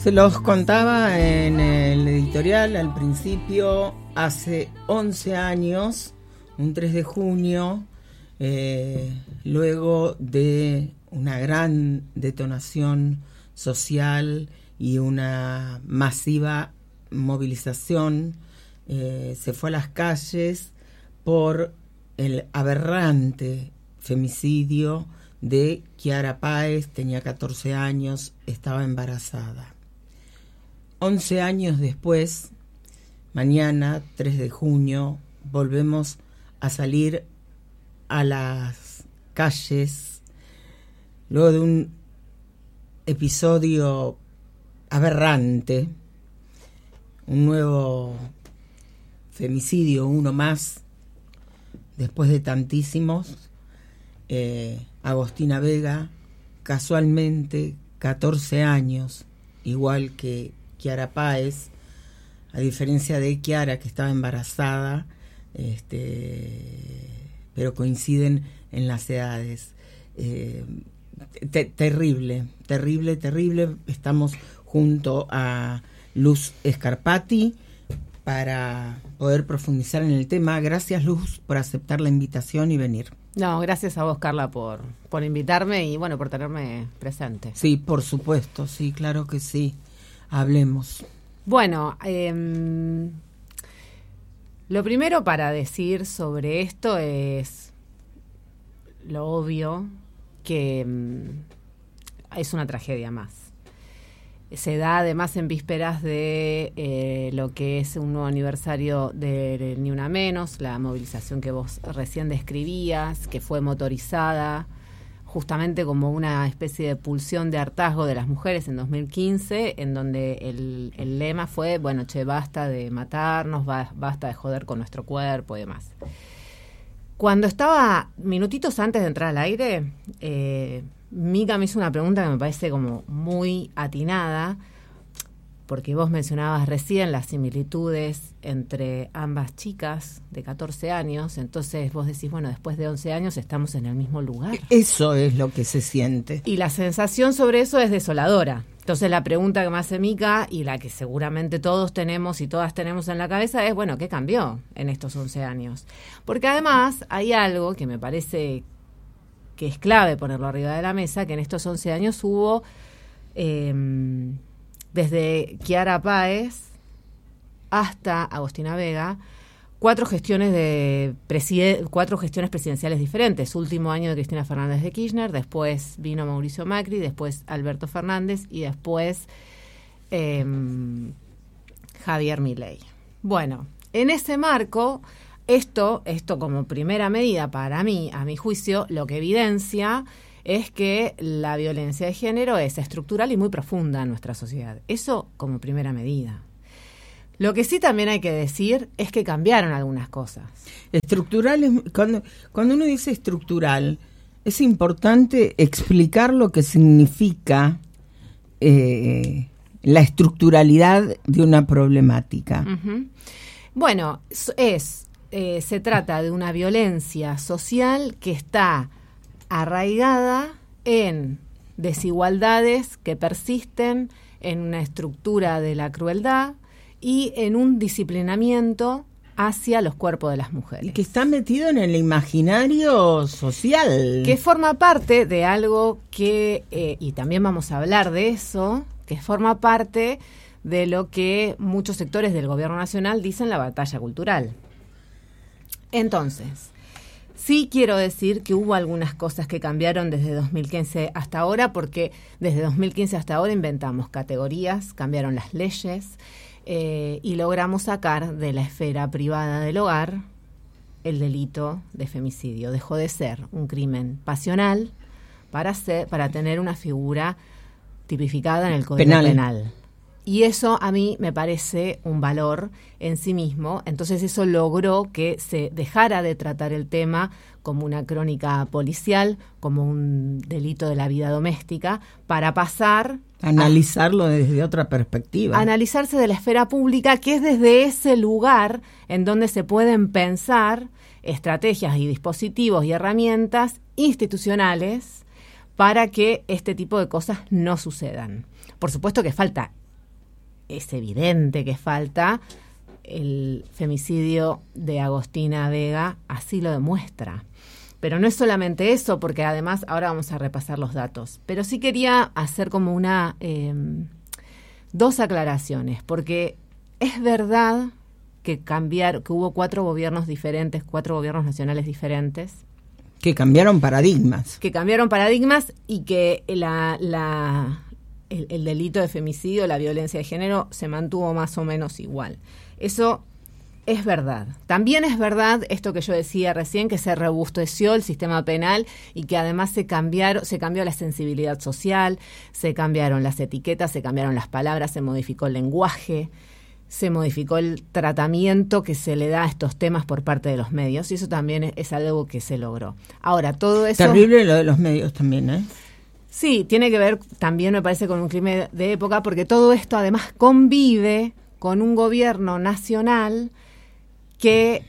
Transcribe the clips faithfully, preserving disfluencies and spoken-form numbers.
Se los contaba en el editorial al principio, hace once años, un tres de junio, eh, luego de una gran detonación social y una masiva movilización, eh, se fue a las calles por el aberrante femicidio de Kiara Páez. Tenía catorce años, estaba embarazada. once años después, mañana, tres de junio, volvemos a salir a las calles luego de un episodio aberrante, un nuevo femicidio, uno más, después de tantísimos. eh, Agostina Vega, casualmente catorce años, igual que Kiara Páez, a diferencia de Kiara, que estaba embarazada, este, pero coinciden en las edades. Eh, te, terrible, terrible, terrible. Estamos junto a Luz Scarpati para poder profundizar en el tema. Gracias, Luz, por aceptar la invitación y venir. No, gracias a vos, Carla, por, por invitarme y, bueno, por tenerme presente. Sí, por supuesto, sí, claro que sí. Hablemos. Bueno, eh, lo primero para decir sobre esto es lo obvio, que mm, es una tragedia más. Se da además en vísperas de eh, lo que es un nuevo aniversario de Ni Una Menos, la movilización que vos recién describías, que fue motorizada justamente como una especie de pulsión de hartazgo de las mujeres en dos mil quince, en donde el, el lema fue, bueno, che, basta de matarnos, ba, basta de joder con nuestro cuerpo y demás. Cuando estaba minutitos antes de entrar al aire, eh, Mica me hizo una pregunta que me parece como muy atinada, porque vos mencionabas recién las similitudes entre ambas chicas de catorce años, entonces vos decís, bueno, después de once años estamos en el mismo lugar. Eso es lo que se siente. Y la sensación sobre eso es desoladora. Entonces la pregunta que me hace Mica, y la que seguramente todos tenemos y todas tenemos en la cabeza, es, bueno, ¿qué cambió en estos once años? Porque además hay algo que me parece que es clave ponerlo arriba de la mesa, que en estos once años hubo... Eh, desde Kiara Páez hasta Agostina Vega, cuatro gestiones de preside- cuatro gestiones presidenciales diferentes. Último año de Cristina Fernández de Kirchner, después vino Mauricio Macri, después Alberto Fernández y después eh, Javier Milei. Bueno, en ese marco, esto, esto como primera medida para mí, a mi juicio, lo que evidencia es que la violencia de género es estructural y muy profunda en nuestra sociedad. Eso como primera medida. Lo que sí también hay que decir es que cambiaron algunas cosas. Estructural, es, cuando, cuando uno dice estructural, es importante explicar lo que significa eh, la estructuralidad de una problemática. Uh-huh. Bueno, es eh, se trata de una violencia social que está arraigada en desigualdades que persisten, en una estructura de la crueldad y en un disciplinamiento hacia los cuerpos de las mujeres. Y que está metido en el imaginario social. Que forma parte de algo que, eh, y también vamos a hablar de eso, que forma parte de lo que muchos sectores del gobierno nacional dicen la batalla cultural. Entonces, sí quiero decir que hubo algunas cosas que cambiaron desde dos mil quince hasta ahora, porque desde dos mil quince hasta ahora inventamos categorías, cambiaron las leyes eh, y logramos sacar de la esfera privada del hogar el delito de femicidio. Dejó de ser un crimen pasional para, ser, para tener una figura tipificada en el Código Penal. Penal. Y eso a mí me parece un valor en sí mismo. Entonces eso logró que se dejara de tratar el tema como una crónica policial, como un delito de la vida doméstica, para pasar a analizarlo a, desde otra perspectiva. A analizarse de la esfera pública, que es desde ese lugar en donde se pueden pensar estrategias y dispositivos y herramientas institucionales para que este tipo de cosas no sucedan. Por supuesto que falta es evidente que falta, el femicidio de Agostina Vega así lo demuestra. Pero no es solamente eso, porque además ahora vamos a repasar los datos. Pero sí quería hacer como una eh, dos aclaraciones, porque es verdad que cambiar, que hubo cuatro gobiernos diferentes, cuatro gobiernos nacionales diferentes. Que cambiaron paradigmas. Que cambiaron paradigmas y que la, la, el, el delito de femicidio, la violencia de género, se mantuvo más o menos igual. Eso es verdad. También es verdad esto que yo decía recién, que se robusteció el sistema penal y que además se cambiaron, se cambió la sensibilidad social, se cambiaron las etiquetas, se cambiaron las palabras, se modificó el lenguaje, se modificó el tratamiento que se le da a estos temas por parte de los medios, y eso también es, es algo que se logró. Ahora, todo eso... Terrible lo de los medios también, ¿eh? Sí, tiene que ver también, me parece, con un crimen de época, porque todo esto además convive con un gobierno nacional que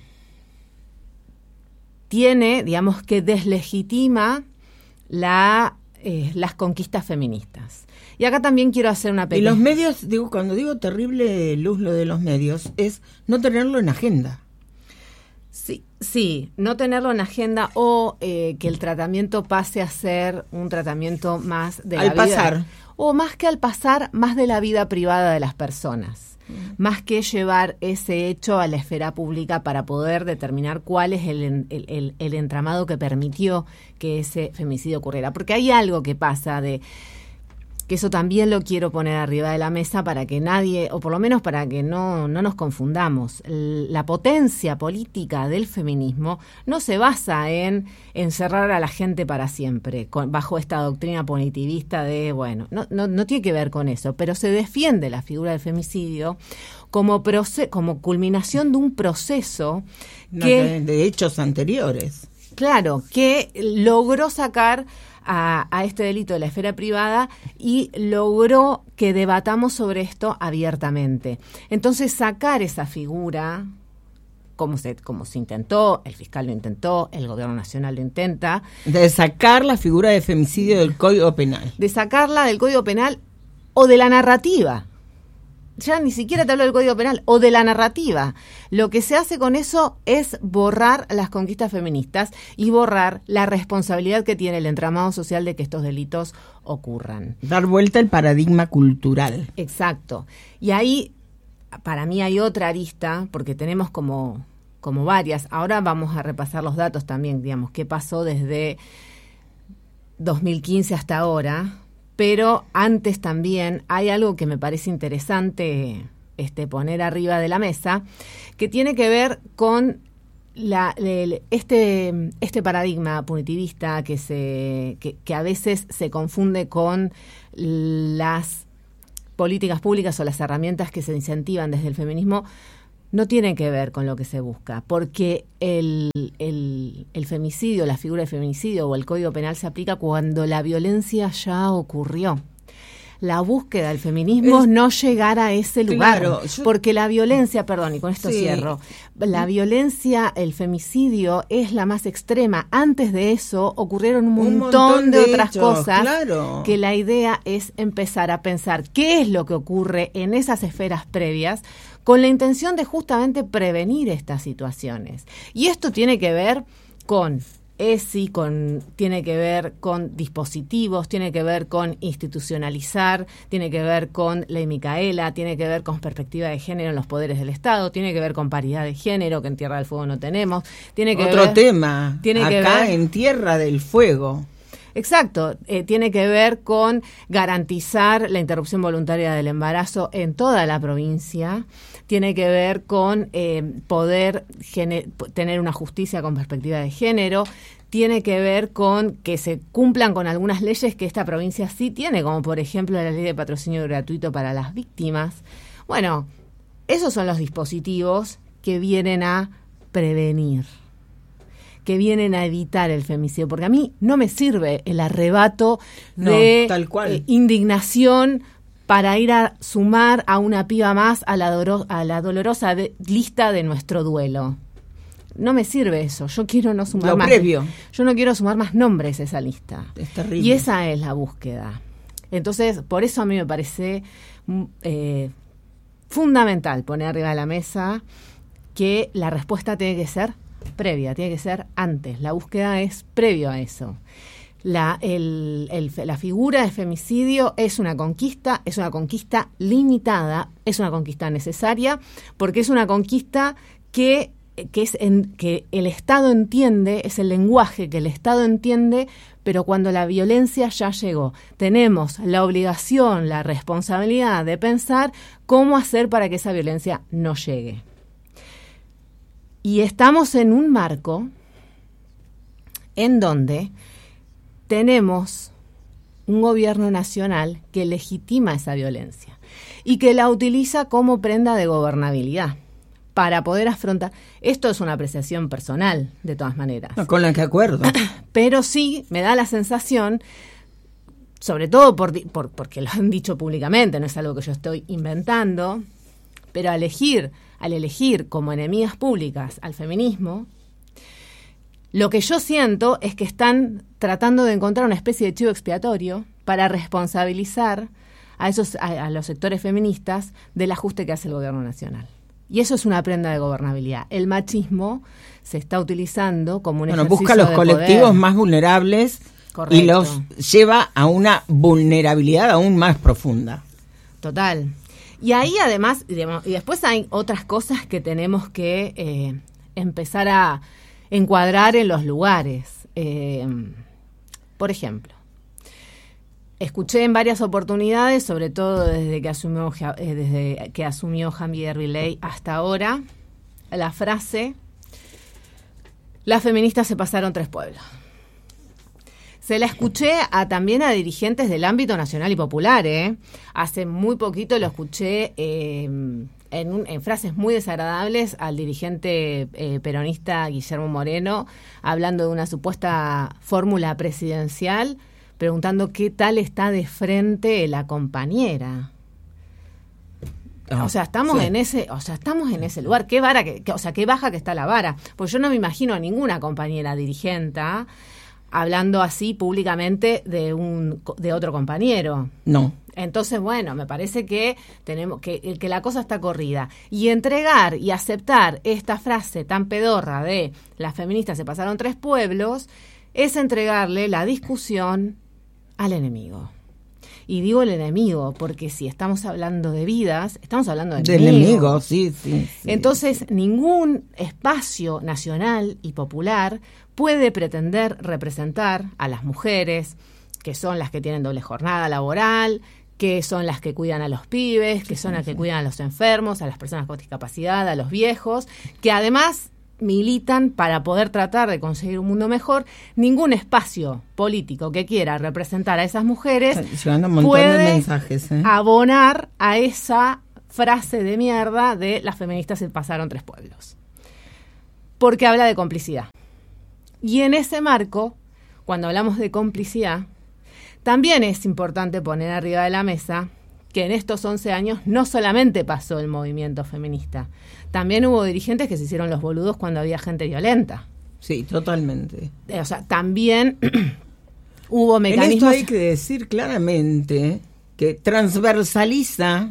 tiene, digamos, que deslegitima la, eh, las conquistas feministas. Y acá también quiero hacer una pequeña... Y los medios, digo, cuando digo terrible, Luz, lo de los medios, es no tenerlo en agenda. Sí, sí, no tenerlo en agenda o eh, que el tratamiento pase a ser un tratamiento más de la al vida... pasar. O más que al pasar, más de la vida privada de las personas. Mm. Más que llevar ese hecho a la esfera pública para poder determinar cuál es el, el, el, el entramado que permitió que ese femicidio ocurriera. Porque hay algo que pasa de... que eso también lo quiero poner arriba de la mesa para que nadie, o por lo menos para que no, no nos confundamos. La potencia política del feminismo no se basa en encerrar a la gente para siempre, con, bajo esta doctrina punitivista de, bueno, no, no, no tiene que ver con eso, pero se defiende la figura del femicidio como, proce- como culminación de un proceso que... No, de hechos anteriores. Claro, que logró sacar a, a este delito de la esfera privada y logró que debatamos sobre esto abiertamente. Entonces, sacar esa figura, como se, como se intentó, el fiscal lo intentó, el gobierno nacional lo intenta. De sacar la figura de femicidio del Código Penal. De sacarla del Código Penal o de la narrativa. Ya ni siquiera te hablo del Código Penal, o de la narrativa. Lo que se hace con eso es borrar las conquistas feministas y borrar la responsabilidad que tiene el entramado social de que estos delitos ocurran. Dar vuelta al paradigma cultural. Exacto. Y ahí, para mí, hay otra arista, porque tenemos como, como varias. Ahora vamos a repasar los datos también, digamos, qué pasó desde dos mil quince hasta ahora. Pero antes también hay algo que me parece interesante este, poner arriba de la mesa, que tiene que ver con la, el, este, este paradigma punitivista que, se, que, que a veces se confunde con las políticas públicas o las herramientas que se incentivan desde el feminismo. No tiene que ver con lo que se busca, porque el, el, el femicidio, la figura de feminicidio o el Código Penal se aplica cuando la violencia ya ocurrió. La búsqueda del feminismo es no llegar a ese lugar, claro, yo, porque la violencia, perdón, y con esto sí. cierro, la violencia, el femicidio es la más extrema. Antes de eso ocurrieron un montón, un montón de, de otras hechos, cosas, claro. que la idea es empezar a pensar qué es lo que ocurre en esas esferas previas, con la intención de justamente prevenir estas situaciones. Y esto tiene que ver con E S I, con, tiene que ver con dispositivos, tiene que ver con institucionalizar, tiene que ver con Ley Micaela, tiene que ver con perspectiva de género en los poderes del Estado, tiene que ver con paridad de género, que en Tierra del Fuego no tenemos. Tiene que Otro ver, tema, tiene acá que ver, en Tierra del Fuego. Exacto, eh, tiene que ver con garantizar la interrupción voluntaria del embarazo en toda la provincia, tiene que ver con eh, poder gener- tener una justicia con perspectiva de género, tiene que ver con que se cumplan con algunas leyes que esta provincia sí tiene, como por ejemplo la ley de patrocinio gratuito para las víctimas. Bueno, esos son los dispositivos que vienen a prevenir, que vienen a evitar el femicidio, porque a mí no me sirve el arrebato de no, tal cual. Eh, indignación para ir a sumar a una piba más a la, doro- a la dolorosa de- lista de nuestro duelo. No me sirve eso, yo quiero no sumar Lo más. previo. Yo no quiero sumar más nombres a esa lista. Es terrible. Y esa es la búsqueda. Entonces, por eso a mí me parece... Eh, fundamental poner arriba de la mesa que la respuesta tiene que ser previa, tiene que ser antes. La búsqueda es previo a eso. La, el, el, la figura de femicidio es una conquista, es una conquista limitada, es una conquista necesaria, porque es una conquista que, que, es en, que el Estado entiende, es el lenguaje que el Estado entiende, pero cuando la violencia ya llegó. Tenemos la obligación, la responsabilidad de pensar cómo hacer para que esa violencia no llegue. Y estamos en un marco en donde tenemos un gobierno nacional que legitima esa violencia y que la utiliza como prenda de gobernabilidad para poder afrontar. Esto es una apreciación personal, de todas maneras. No, con la que acuerdo. Pero sí me da la sensación, sobre todo por, por, porque lo han dicho públicamente, no es algo que yo estoy inventando, pero al elegir, al elegir como enemigas públicas al feminismo, lo que yo siento es que están tratando de encontrar una especie de chivo expiatorio para responsabilizar a esos a, a los sectores feministas del ajuste que hace el gobierno nacional. Y eso es una prenda de gobernabilidad. El machismo se está utilizando como un bueno, ejercicio busca los de colectivos poder. más vulnerables. Correcto. Y los lleva a una vulnerabilidad aún más profunda. Total. Y ahí además, y después hay otras cosas que tenemos que eh, empezar a encuadrar en los lugares. Eh, por ejemplo, escuché en varias oportunidades, sobre todo desde que asumió, eh, desde que asumió Javier Milei hasta ahora, la frase: las feministas se pasaron tres pueblos. Se la escuché a, también a dirigentes del ámbito nacional y popular. ¿eh? Hace muy poquito lo escuché eh, en, un, en frases muy desagradables al dirigente eh, peronista Guillermo Moreno, hablando de una supuesta fórmula presidencial, preguntando qué tal está de frente la compañera. O sea, estamos sí. en ese, o sea, estamos en ese lugar. Qué vara que, que, o sea, qué baja que está la vara. Pues yo no me imagino a ninguna compañera dirigenta hablando así públicamente de un de otro compañero. No. Entonces, bueno, me parece que tenemos que, que la cosa está corrida. Y entregar y aceptar esta frase tan pedorra de las feministas se pasaron tres pueblos es entregarle la discusión al enemigo. Y digo el enemigo porque si estamos hablando de vidas, estamos hablando de, de enemigos. enemigo, sí, sí, sí. Entonces, ningún espacio nacional y popular puede pretender representar a las mujeres, que son las que tienen doble jornada laboral, que son las que cuidan a los pibes, que son las que cuidan a los enfermos, a las personas con discapacidad, a los viejos, que además militan para poder tratar de conseguir un mundo mejor. Ningún espacio político que quiera representar a esas mujeres puede de mensajes, ¿eh? abonar a esa frase de mierda de las feministas se pasaron tres pueblos. Porque habla de complicidad. Y en ese marco, cuando hablamos de complicidad, también es importante poner arriba de la mesa que en estos once años no solamente pasó el movimiento feminista, también hubo dirigentes que se hicieron los boludos cuando había gente violenta. Sí, totalmente. O sea, también hubo mecanismos... En esto hay que decir claramente que transversaliza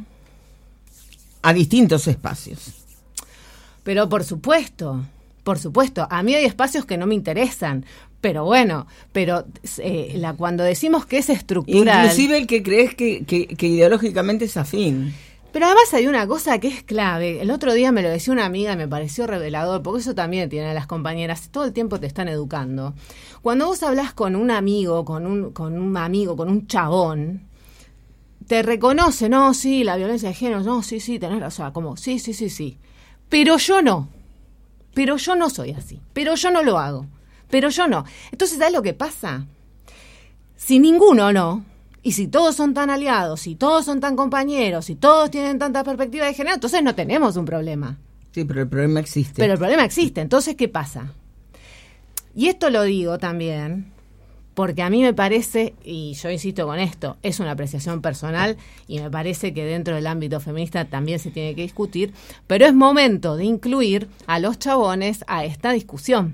a distintos espacios. Pero por supuesto, por supuesto, a mí hay espacios que no me interesan, pero bueno, pero eh, la, cuando decimos que es estructural... Inclusive el que crees que, que, que ideológicamente es afín. Pero además hay una cosa que es clave. El otro día me lo decía una amiga y me pareció revelador, porque eso también tienen las compañeras, todo el tiempo te están educando. Cuando vos hablás con un amigo, con un, con un amigo, con un chabón, te reconoce, no, sí, la violencia de género, no, sí, sí, tenés, o sea, como, sí, sí, sí, sí. Pero yo no. Pero yo no soy así. Pero yo no lo hago. Pero yo no. Entonces, ¿sabes lo que pasa? Si ninguno no, y si todos son tan aliados, si todos son tan compañeros, si todos tienen tanta perspectiva de género, entonces no tenemos un problema. Sí, pero el problema existe. Pero el problema existe. Entonces, ¿qué pasa? Y esto lo digo también porque a mí me parece, y yo insisto con esto, es una apreciación personal y me parece que dentro del ámbito feminista también se tiene que discutir, pero es momento de incluir a los chabones a esta discusión.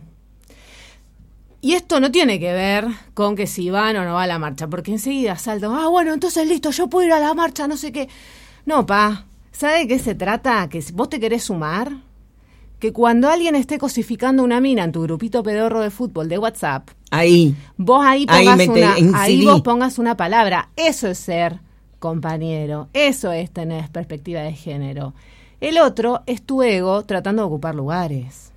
Y esto no tiene que ver con que si van o no va a la marcha, porque enseguida saltan, ah, bueno, entonces listo, yo puedo ir a la marcha, no sé qué. No, pa, ¿Sabe de qué se trata? Que si vos te querés sumar, que cuando alguien esté cosificando una mina en tu grupito pedorro de fútbol de WhatsApp, ahí, vos ahí pongas, ahí, una, te, ahí vos pongas una palabra. Eso es ser compañero, eso es tener perspectiva de género. El otro es tu ego tratando de ocupar lugares.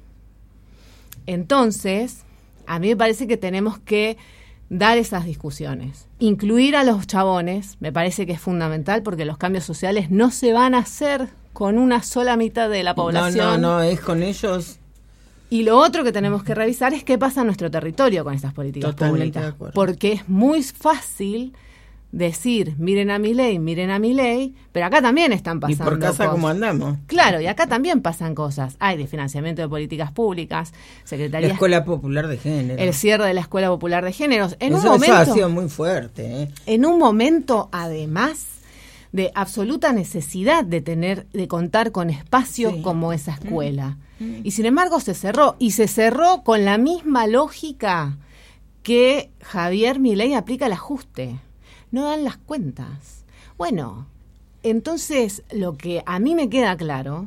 Entonces, a mí me parece que tenemos que dar esas discusiones. Incluir a los chabones me parece que es fundamental, porque los cambios sociales no se van a hacer con una sola mitad de la población. No, no, no, es con ellos. Y lo otro que tenemos que revisar es qué pasa en nuestro territorio con estas políticas Totalmente públicas. de acuerdo. Porque es muy fácil decir, miren a mi ley, miren a mi ley, pero acá también están pasando cosas. Y por casa cosas. como andamos. Claro, y acá también pasan cosas. Hay de financiamiento de políticas públicas, secretaría... La Escuela Popular de Género. El cierre de la Escuela Popular de Géneros. En eso, un momento, eso ha sido muy fuerte. ¿eh? En un momento, además, de absoluta necesidad de tener, de contar con espacios sí. como esa escuela. Mm. Y sin embargo se cerró. Y se cerró con la misma lógica que Javier Milei aplica el ajuste. No dan las cuentas. Bueno, entonces lo que a mí me queda claro,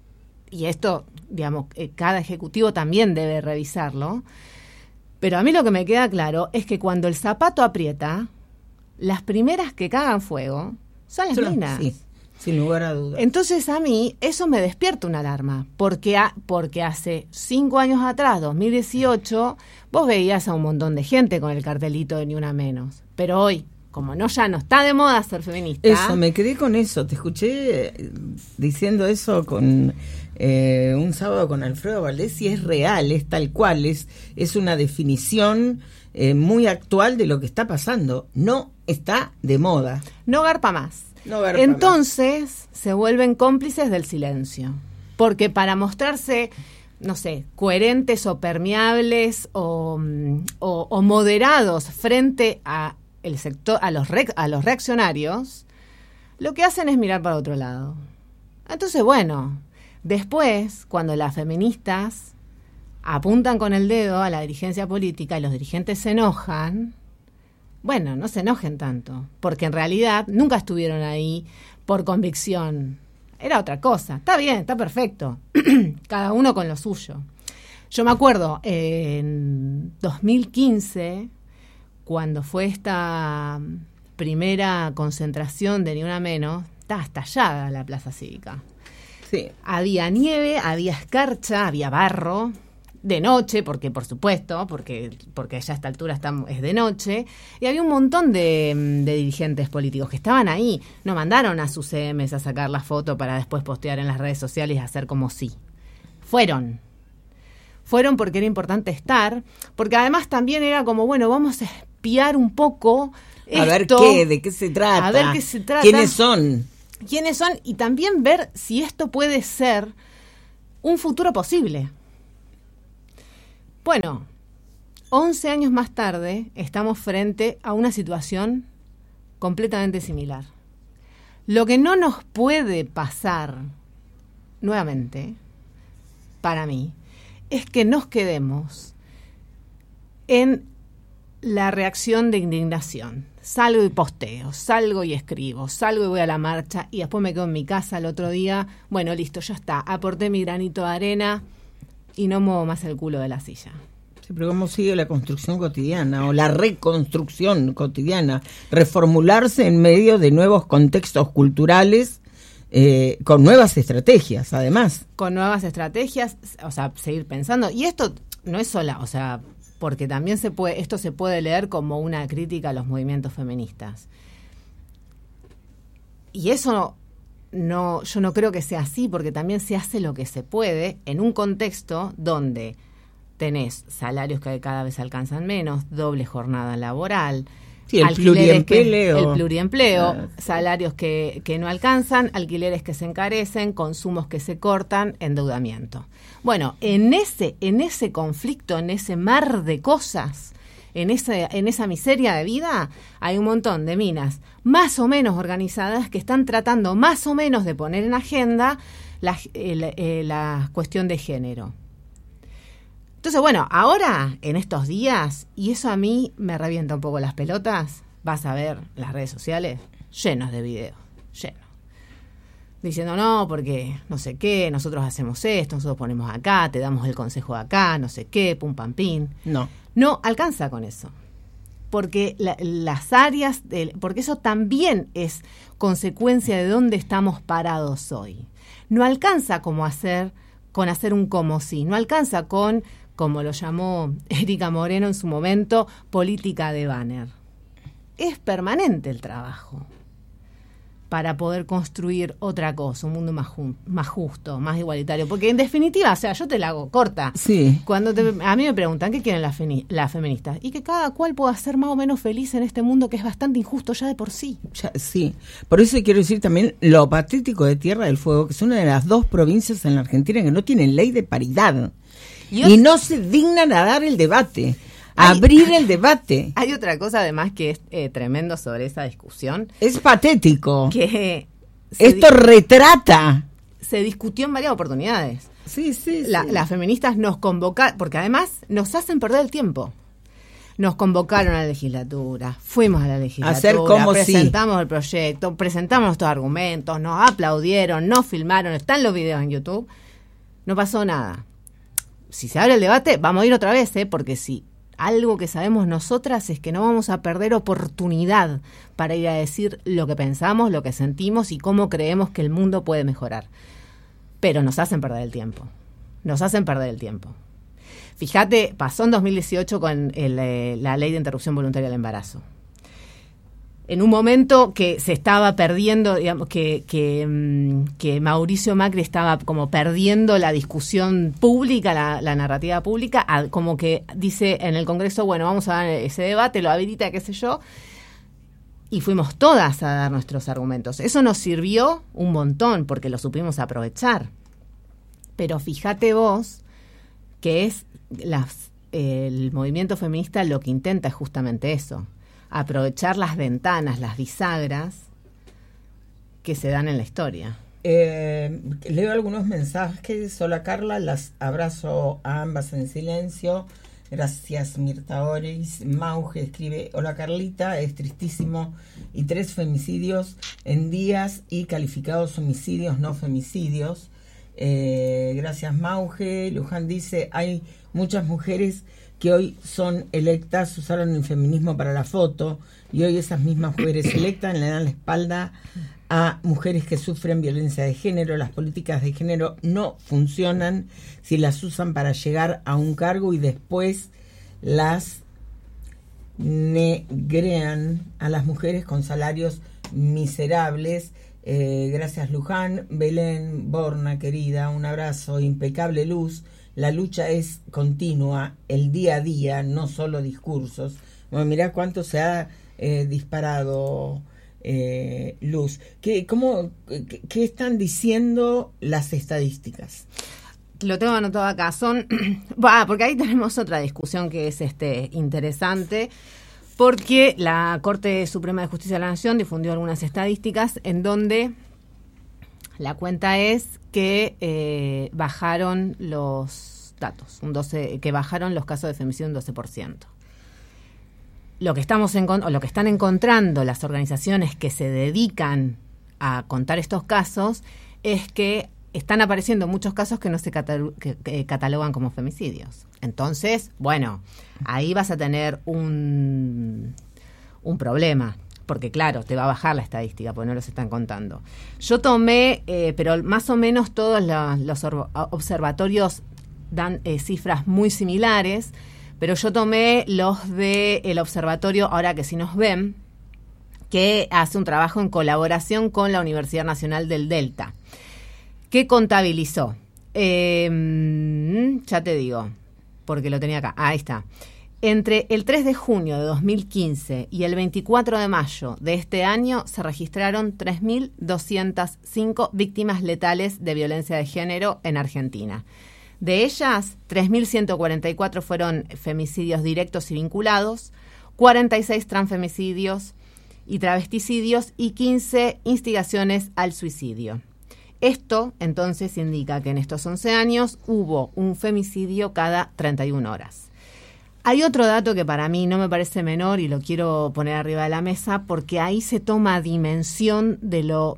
y esto, digamos, eh, cada ejecutivo también debe revisarlo, pero a mí lo que me queda claro es que cuando el zapato aprieta, las primeras que cagan fuego son las minas. Sí, sin lugar a dudas. Entonces a mí eso me despierta una alarma, porque, a, porque hace cinco años atrás, dos mil dieciocho, vos veías a un montón de gente con el cartelito de Ni Una Menos, pero hoy, como no ya no está de moda ser feminista. Eso, me quedé con eso. Te escuché diciendo eso con eh, un sábado con Alfredo Valdés y es real, es tal cual, es, es una definición eh, muy actual de lo que está pasando. No está de moda. No garpa más. No garpa Entonces más. Se vuelven cómplices del silencio. Porque para mostrarse, no sé, coherentes o permeables o, o, o moderados frente a el sector, a los re, a los reaccionarios, lo que hacen es mirar para otro lado. Entonces, bueno, después, cuando las feministas apuntan con el dedo a la dirigencia política y los dirigentes se enojan, bueno, no se enojen tanto, porque en realidad nunca estuvieron ahí por convicción. Era otra cosa. Está bien, está perfecto. Cada uno con lo suyo. Yo me acuerdo, eh, en dos mil quince... cuando fue esta primera concentración de Ni Una Menos, estaba estallada la plaza cívica. Sí. Había nieve, había escarcha, había barro, de noche, porque por supuesto, porque porque ya a esta altura está, es de noche, y había un montón de, de dirigentes políticos que estaban ahí. No mandaron a sus C Ms a sacar la foto para después postear en las redes sociales y hacer como sí. Fueron. Fueron porque era importante estar, porque además también era como, bueno, vamos a espiar un poco esto, a ver qué, de qué se trata, a ver qué se trata, quiénes son, quiénes son, y también ver si esto puede ser un futuro posible. Bueno, once años más tarde estamos frente a una situación completamente similar. Lo que no nos puede pasar nuevamente, para mí, es que nos quedemos en la reacción de indignación. Salgo y posteo, salgo y escribo, salgo y voy a la marcha y después me quedo en mi casa el otro día. Bueno, listo, ya está. Aporté mi granito de arena y no muevo más el culo de la silla. Sí, pero ¿cómo sigue la construcción cotidiana o la reconstrucción cotidiana? Reformularse en medio de nuevos contextos culturales. Eh, con nuevas estrategias, además. Con nuevas estrategias, o sea, seguir pensando. Y esto no es sola, o sea, porque también se puede, esto se puede leer como una crítica a los movimientos feministas. Y eso no, yo no creo que sea así, porque también se hace lo que se puede en un contexto donde tenés salarios que cada vez alcanzan menos, doble jornada laboral. Sí, el pluriempleo. Que, el pluriempleo, ah, salarios que, que no alcanzan, alquileres que se encarecen, consumos que se cortan, endeudamiento. Bueno, en ese, en ese conflicto, en ese mar de cosas, en, ese, en esa miseria de vida, hay un montón de minas más o menos organizadas que están tratando más o menos de poner en agenda la, eh, eh, la cuestión de género. Entonces, bueno, ahora, en estos días, y eso a mí me revienta un poco las pelotas, vas a ver las redes sociales llenos de videos, llenos. diciendo no, porque no sé qué, nosotros hacemos esto, nosotros ponemos acá, te damos el consejo de acá, no sé qué, pum pam pim. No. No alcanza con eso. Porque la, las áreas, de, porque eso también es consecuencia de dónde estamos parados hoy. No alcanza como hacer, con hacer un como sí, no alcanza con, como lo llamó Erika Moreno en su momento, política de banner. Es permanente el trabajo para poder construir otra cosa, un mundo más, ju- más justo, más igualitario. Porque en definitiva, o sea, yo te la hago corta. Sí. Cuando te, a mí me preguntan, ¿qué quieren las, feni- las feministas? Y que cada cual pueda ser más o menos feliz en este mundo que es bastante injusto ya de por sí. Ya, sí. Por eso quiero decir también lo patético de Tierra del Fuego, que es una de las dos provincias en la Argentina que no tienen ley de paridad. Y, y no se dignan a dar el debate. Hay, abrir el debate. Hay otra cosa además que es eh, tremendo sobre esa discusión. Es patético. Que esto di- retrata. Se discutió en varias oportunidades. Sí, sí, La, sí. Las feministas nos convocaron, porque además nos hacen perder el tiempo. Nos convocaron a la legislatura, fuimos a la legislatura, hacer como presentamos sí. el proyecto, presentamos nuestros argumentos, nos aplaudieron, nos filmaron, están los videos en YouTube. No pasó nada. Si se abre el debate, vamos a ir otra vez, ¿eh? Porque si algo que sabemos nosotras es que no vamos a perder oportunidad para ir a decir lo que pensamos, lo que sentimos y cómo creemos que el mundo puede mejorar. Pero nos hacen perder el tiempo. Nos hacen perder el tiempo. Fíjate, pasó en dos mil dieciocho con el, eh, la ley de interrupción voluntaria del embarazo. En un momento que se estaba perdiendo, digamos, que, que, que Mauricio Macri estaba como perdiendo la discusión pública, la, la narrativa pública, a, como que dice en el Congreso, bueno, vamos a dar ese debate, lo habilita, qué sé yo, y fuimos todas a dar nuestros argumentos. Eso nos sirvió un montón, porque lo supimos aprovechar. Pero fíjate vos que es las, eh, el movimiento feminista lo que intenta es justamente eso. Aprovechar las ventanas, las bisagras que se dan en la historia. Eh, leo algunos mensajes. Hola Carla, las abrazo a ambas en silencio. Gracias Mirta Oris. Mauge escribe, hola Carlita, es tristísimo. Y tres femicidios en días y calificados homicidios, no femicidios. Eh, gracias Mauge. Luján dice, hay muchas mujeres que hoy son electas, usaron el feminismo para la foto, y hoy esas mismas mujeres electas le dan la espalda a mujeres que sufren violencia de género. Las políticas de género no funcionan si las usan para llegar a un cargo y después las negrean a las mujeres con salarios miserables. Eh, gracias Luján. Belén Borna, querida, un abrazo. Impecable Luz. La lucha es continua, el día a día, no solo discursos. Bueno, mirá cuánto se ha eh, disparado, eh, Luz. ¿Qué, cómo, qué, ¿Qué están diciendo las estadísticas? Lo tengo anotado acá. Son, bah, porque ahí tenemos otra discusión que es este interesante, porque la Corte Suprema de Justicia de la Nación difundió algunas estadísticas en donde la cuenta es que eh, bajaron los datos, un doce, que bajaron los casos de femicidio un doce por ciento. Lo que estamos en, o lo que están encontrando las organizaciones que se dedican a contar estos casos es que están apareciendo muchos casos que no se catalog- que, que catalogan como femicidios. Entonces, bueno, ahí vas a tener un, un problema. Porque claro, te va a bajar la estadística, porque no los están contando. Yo tomé, eh, pero más o menos todos los, los observatorios dan eh, cifras muy similares, pero yo tomé los del observatorio Ahora que sí nos ven, que hace un trabajo en colaboración con la Universidad Nacional del Delta, que contabilizó, eh, ya te digo, porque lo tenía acá, ahí está. Entre el tres de junio de dos mil quince y el veinticuatro de mayo de este año se registraron tres mil doscientas cinco víctimas letales de violencia de género en Argentina. De ellas, tres mil ciento cuarenta y cuatro fueron femicidios directos y vinculados, cuarenta y seis transfemicidios y travesticidios y quince instigaciones al suicidio. Esto, entonces, indica que en estos once años hubo un femicidio cada treinta y una horas. Hay otro dato que para mí no me parece menor y lo quiero poner arriba de la mesa porque ahí se toma dimensión de lo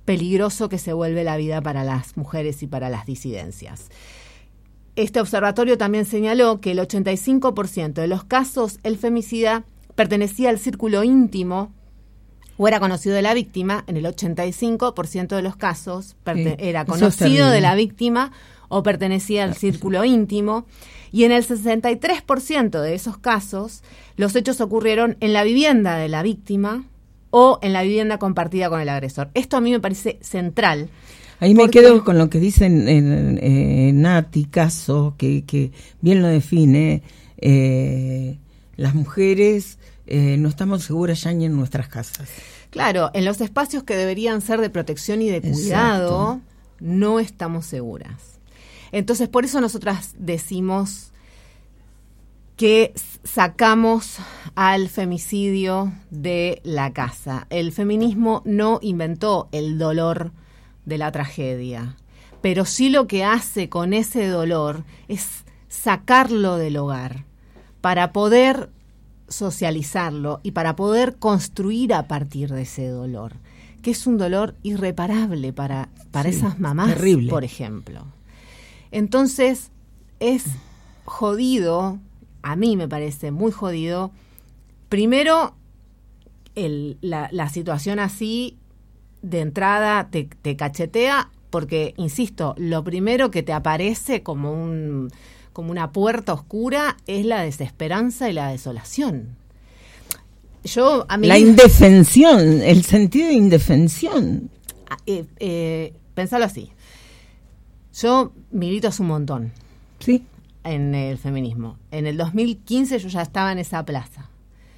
peligroso que se vuelve la vida para las mujeres y para las disidencias. Este observatorio también señaló que el ochenta y cinco por ciento de los casos el femicida pertenecía al círculo íntimo o era conocido de la víctima. En el ochenta y cinco por ciento de los casos perte- sí, era conocido de la víctima o pertenecía al círculo íntimo, y en el sesenta y tres por ciento de esos casos los hechos ocurrieron en la vivienda de la víctima o en la vivienda compartida con el agresor. Esto a mí me parece central. Ahí me quedo con lo que dicen en, en Nati Caso, que, que bien lo define. Eh, las mujeres eh, no estamos seguras ya ni en nuestras casas. Claro, en los espacios que deberían ser de protección y de cuidado, exacto, no estamos seguras. Entonces, por eso nosotras decimos que sacamos al femicidio de la casa. El feminismo no inventó el dolor de la tragedia, pero sí lo que hace con ese dolor es sacarlo del hogar para poder socializarlo y para poder construir a partir de ese dolor, que es un dolor irreparable para, para sí, esas mamás, terrible, por ejemplo. Entonces, es jodido, a mí me parece muy jodido, primero, el, la, la situación así, de entrada, te, te cachetea, porque, insisto, lo primero que te aparece como un como una puerta oscura es la desesperanza y la desolación. Yo, a mí, la indefensión, el sentido de indefensión. Eh, eh, pensalo así. Yo milito hace un montón, sí, en el feminismo. En el dos mil quince yo ya estaba en esa plaza.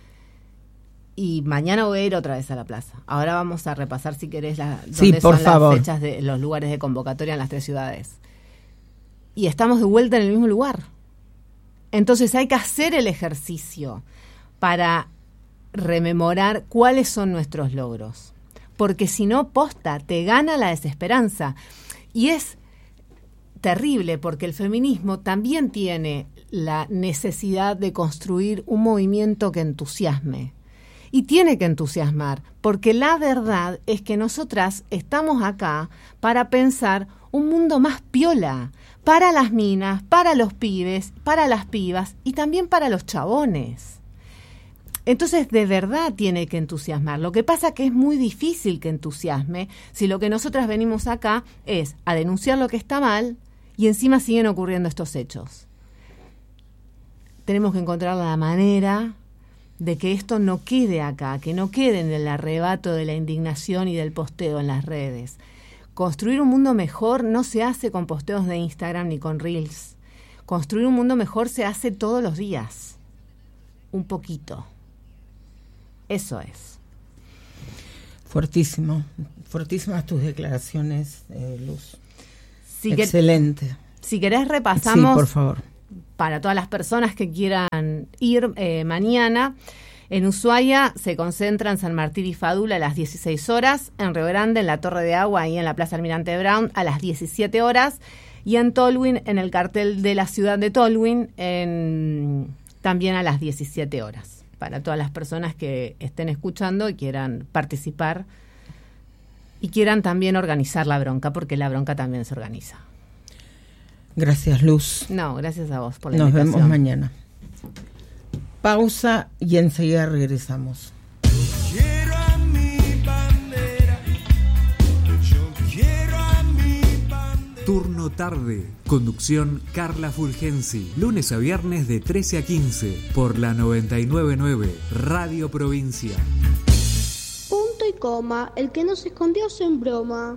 Y mañana voy a ir otra vez a la plaza. Ahora vamos a repasar, si querés, la, sí, dónde por son favor, las fechas de los lugares de convocatoria en las tres ciudades. Y estamos de vuelta en el mismo lugar. Entonces hay que hacer el ejercicio para rememorar cuáles son nuestros logros. Porque si no, posta, te gana la desesperanza. Y es terrible, porque el feminismo también tiene la necesidad de construir un movimiento que entusiasme. Y tiene que entusiasmar, porque la verdad es que nosotras estamos acá para pensar un mundo más piola, para las minas, para los pibes, para las pibas y también para los chabones. Entonces, de verdad tiene que entusiasmar. Lo que pasa que es muy difícil que entusiasme si lo que nosotras venimos acá es a denunciar lo que está mal y encima siguen ocurriendo estos hechos. Tenemos que encontrar la manera de que esto no quede acá, que no quede en el arrebato de la indignación y del posteo en las redes. Construir un mundo mejor no se hace con posteos de Instagram ni con Reels. Construir un mundo mejor se hace todos los días. Un poquito. Eso es. Fuertísimo. Fuertísimas tus declaraciones, eh, Luz. Si Excelente. Que, si querés repasamos. Sí, por favor. Para todas las personas que quieran ir eh, mañana, en Ushuaia se concentra en San Martín y Fadul a las dieciséis horas, en Río Grande, en la Torre de Agua y en la Plaza Almirante Brown a las diecisiete horas, y en Tolwyn, en el cartel de la ciudad de Tolwyn, en, también a las diecisiete horas. Para todas las personas que estén escuchando y quieran participar y quieran también organizar la bronca, porque la bronca también se organiza. Gracias, Luz. No, gracias a vos por la Nos invitación. vemos mañana. Pausa y enseguida regresamos. Yo quiero a mi bandera. Yo quiero a mi bandera. Turno tarde. Conducción Carla Fulgensi. Lunes a viernes de trece a quince por la noventa y nueve punto nueve Radio Provincia. Punto y coma. El que no se escondió sin broma.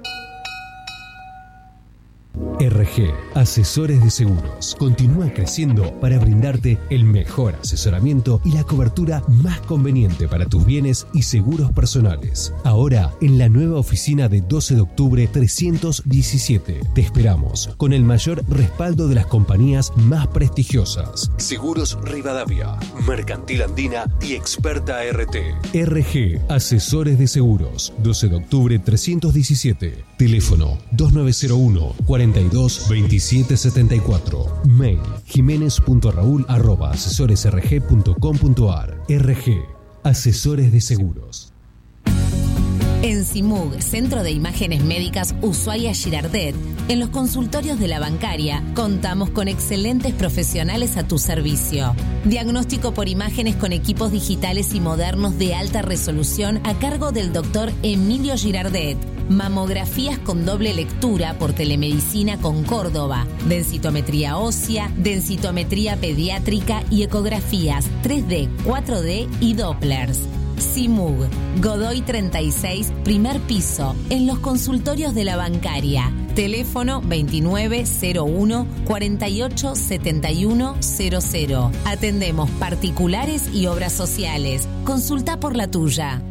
R G, Asesores de Seguros, continúa creciendo para brindarte el mejor asesoramiento y la cobertura más conveniente para tus bienes y seguros personales. Ahora, en la nueva oficina de doce de octubre trescientos diecisiete. Te esperamos con el mayor respaldo de las compañías más prestigiosas. Seguros Rivadavia, Mercantil Andina y Experta R T. R G, Asesores de Seguros, doce de octubre trescientos diecisiete. Teléfono dos nueve cero uno, cuarenta y dos, veintisiete setenta y cuatro. Mail jiménez punto raúl arroba asesores r g punto com punto a r. R G, Asesores de Seguros. En Simug, Centro de Imágenes Médicas Ushuaia Girardet, en los consultorios de la bancaria, contamos con excelentes profesionales a tu servicio. Diagnóstico por imágenes con equipos digitales y modernos de alta resolución a cargo del doctor Emilio Girardet. Mamografías con doble lectura por telemedicina con Córdoba, densitometría ósea, densitometría pediátrica y ecografías tres D, cuatro D y Dopplers. Simug, Godoy treinta y seis, primer piso, en los consultorios de la bancaria. Teléfono veintinueve cero uno, cuarenta y ocho setenta y uno cero cero. Atendemos particulares y obras sociales. Consulta por la tuya.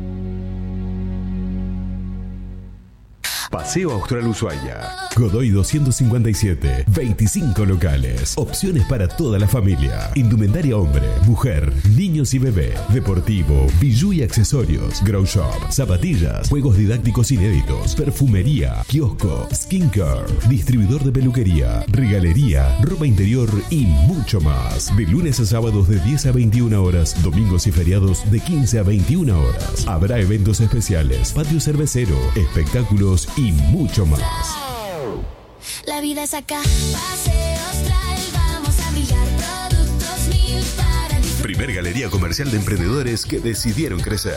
Paseo Austral Ushuaia. Godoy doscientos cincuenta y siete. veinticinco locales. Opciones para toda la familia. Indumentaria hombre, mujer, niños y bebé. Deportivo, bijú y accesorios. Grow shop, zapatillas, juegos didácticos inéditos, perfumería, kiosco, skincare, distribuidor de peluquería, regalería, ropa interior y mucho más. De lunes a sábados de diez a veintiuna horas, domingos y feriados de quince a veintiuna horas. Habrá eventos especiales, patio cervecero, espectáculos y mucho más. La vida es acá, Paseo Austral, vamos a brillar, productos mil para disfrutar. Primer galería comercial de emprendedores que decidieron crecer.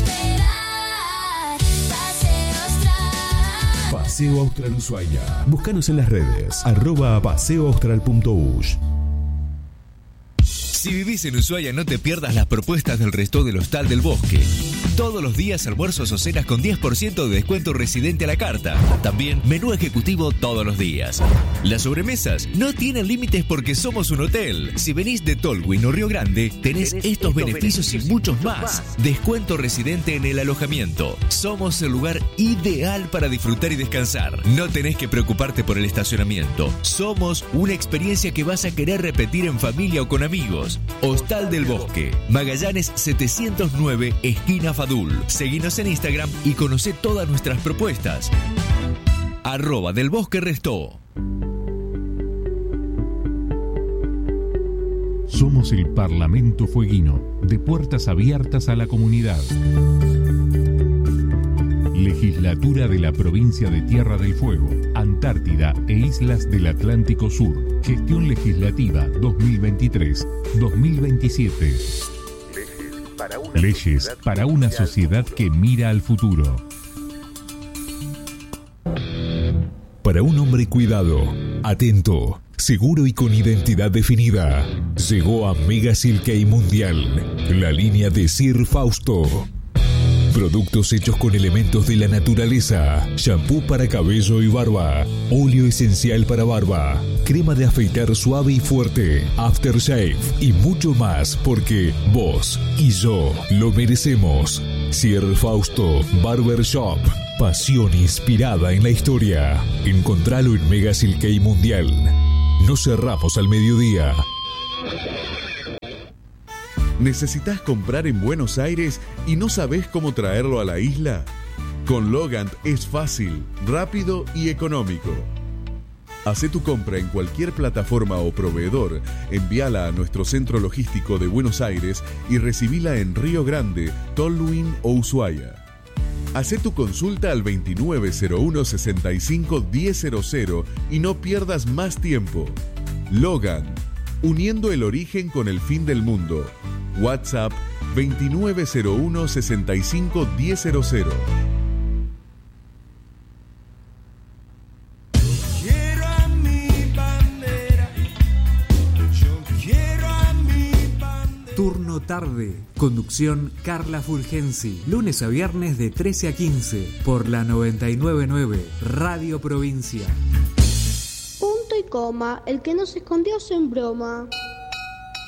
Paseo Austral. Paseo Austral Ushuaia. Búscanos en las redes, arroba paseoaustral.ush. Si vivís en Ushuaia, no te pierdas las propuestas del Resto del Hostal del Bosque. Todos los días almuerzos o cenas con diez por ciento de descuento residente a la carta. También menú ejecutivo todos los días. Las sobremesas no tienen límites porque somos un hotel. Si venís de Tolwyn o Río Grande, tenés, tenés estos beneficios, beneficios y muchos más. más. Descuento residente en el alojamiento. Somos el lugar ideal para disfrutar y descansar. No tenés que preocuparte por el estacionamiento. Somos una experiencia que vas a querer repetir en familia o con amigos. Hostal del Bosque, Magallanes setecientos nueve, esquina Fadul. Seguinos en Instagram y conocé todas nuestras propuestas. Arroba del Bosque Restó. Somos el Parlamento Fueguino, de puertas abiertas a la comunidad. Legislatura de la Provincia de Tierra del Fuego, Antártida e Islas del Atlántico Sur. Gestión Legislativa dos mil veintitrés dos mil veintisiete. Leyes para una sociedad que mira al futuro. Para un hombre cuidado, atento, seguro y con identidad definida, llegó a Mega Silkei Mundial, la línea de Sir Fausto. Productos hechos con elementos de la naturaleza, shampoo para cabello y barba, óleo esencial para barba, crema de afeitar suave y fuerte, aftershave y mucho más porque vos y yo lo merecemos. Sir Fausto Barber Shop, pasión inspirada en la historia. Encontralo en Mega Silkei Mundial. No cerramos al mediodía. ¿Necesitas comprar en Buenos Aires y no sabés cómo traerlo a la isla? Con Logant es fácil, rápido y económico. Hacé tu compra en cualquier plataforma o proveedor, envíala a nuestro centro logístico de Buenos Aires y recibila en Río Grande, Tolwyn o Ushuaia. Hacé tu consulta al veintinueve cero uno, sesenta y cinco, diez cero cero y no pierdas más tiempo. Logant, uniendo el origen con el fin del mundo. WhatsApp veintinueve cero uno, sesenta y cinco, diez cero cero. Quiero a mi bandera. Yo quiero a mi bandera. Turno tarde. Conducción Carla Fulgensi. Lunes a viernes de trece a quince por la noventa y nueve punto nueve Radio Provincia. Punto y coma, el que no se escondió sin broma.